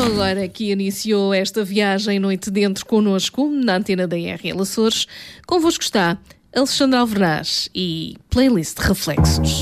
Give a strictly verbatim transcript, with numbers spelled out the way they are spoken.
só agora que iniciou esta viagem Noite Dentro connosco, na antena da R L Açores, convosco está Alexandre Alvernaz e Playlist de Reflexos.